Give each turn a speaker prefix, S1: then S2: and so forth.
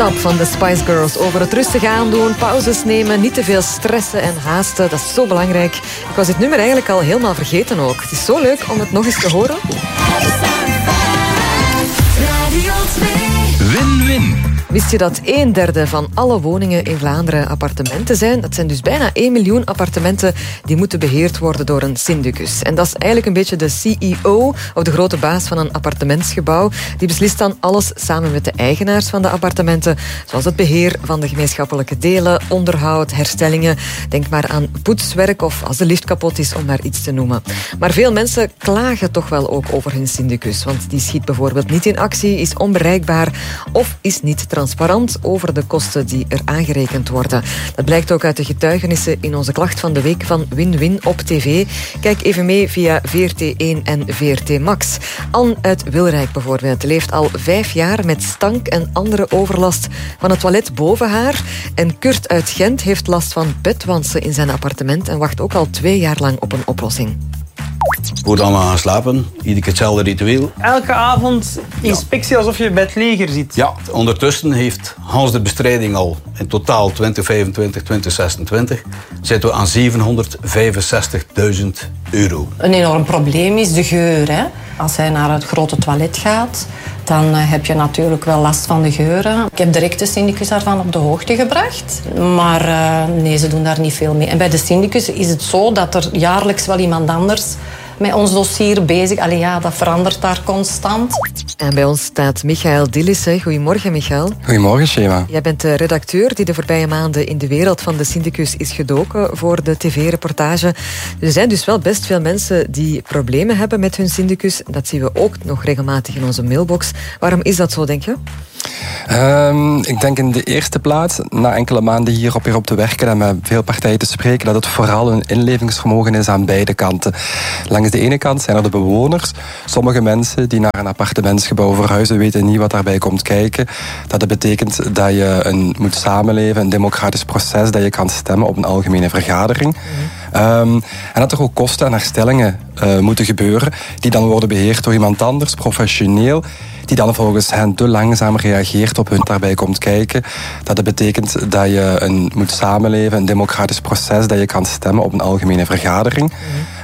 S1: Stop van de Spice Girls over het rustig aandoen, pauzes nemen, niet te veel stressen en haasten. Dat is zo belangrijk. Ik was dit nummer eigenlijk al helemaal vergeten ook. Het is zo leuk om het nog eens te horen.
S2: Win-win.
S1: Wist je dat 1/3 van alle woningen in Vlaanderen appartementen zijn? Dat zijn dus bijna 1 miljoen appartementen die moeten beheerd worden door een syndicus. En dat is eigenlijk een beetje de CEO, of de grote baas van een appartementsgebouw. Die beslist dan alles samen met de eigenaars van de appartementen, zoals het beheer van de gemeenschappelijke delen, onderhoud, herstellingen. Denk maar aan poetswerk of als de lift kapot is, om maar iets te noemen. Maar veel mensen klagen toch wel ook over hun syndicus, want die schiet bijvoorbeeld niet in actie, is onbereikbaar of is niet transparant over de kosten die er aangerekend worden. Dat blijkt ook uit de getuigenissen in onze klacht van de week van Win-Win op tv. Kijk even mee via VRT1 en VRT Max. Anne uit Wilrijk bijvoorbeeld leeft al 5 jaar met stank en andere overlast van het toilet boven haar. En Kurt uit Gent heeft last van bedwansen in zijn appartement en wacht ook al 2 jaar lang op een oplossing.
S3: Hoe dan maar gaan slapen, iedere keer hetzelfde ritueel.
S4: Elke avond inspectie alsof je bij het leger zit.
S3: Ja, ondertussen heeft Hans de bestrijding al in totaal 2025, 2026 zitten we aan €765.000.
S5: Een enorm probleem is de geur. Hè? Als hij naar het grote toilet gaat, dan heb je natuurlijk wel last van de geuren. Ik heb direct de syndicus daarvan op de hoogte gebracht. Maar nee, ze doen daar niet veel mee. En bij de syndicus is het zo dat er jaarlijks wel iemand anders met ons dossier bezig. Allee, ja, dat verandert daar constant.
S1: En bij ons staat Michael Dillissen. Goedemorgen, Michael.
S6: Goedemorgen, Shema.
S1: Jij bent de redacteur die de voorbije maanden in de wereld van de syndicus is gedoken voor de tv-reportage. Er zijn dus wel best veel mensen die problemen hebben met hun syndicus. Dat zien we ook nog regelmatig in onze mailbox. Waarom is dat zo, denk je?
S6: Ik denk in de eerste plaats, na enkele maanden hierop weer op te werken en met veel partijen te spreken, dat het vooral een inlevingsvermogen is aan beide kanten. Langs de ene kant zijn er de bewoners. Sommige mensen die naar een appartementsgebouw verhuizen weten niet wat daarbij komt kijken. Dat betekent dat je moet samenleven, een democratisch proces, dat je kan stemmen op een algemene vergadering. En dat er ook kosten en herstellingen moeten gebeuren, die dan worden beheerd door iemand anders, professioneel, die dan volgens hen te langzaam reageert op hun daarbij komt kijken. Dat betekent dat je moet samenleven, een democratisch proces, dat je kan stemmen op een algemene vergadering.